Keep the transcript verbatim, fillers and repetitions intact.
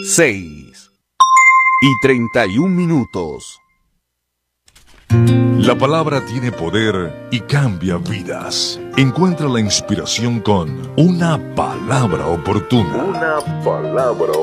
seis y treinta y un minutos. La palabra tiene poder y cambia vidas. Encuentra la inspiración con una palabra oportuna. Una palabra